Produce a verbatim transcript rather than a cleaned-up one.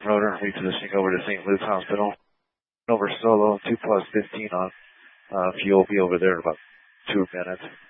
rotor, repositioning over to Saint Luke's Hospital. Over solo, two plus fifteen on uh, fuel. Be over there in about two minutes.